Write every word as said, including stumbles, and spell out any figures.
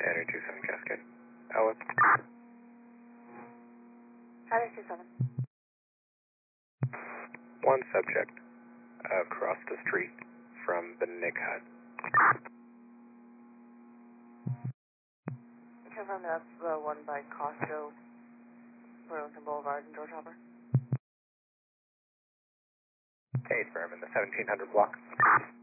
Standard two seven Cascade. Alex. Standard two seven. One subject across the street from the Nick Hut. Confirm that's the one by Costco, Burlington Boulevard, and George Hopper. Eight firm in the seventeen hundred block.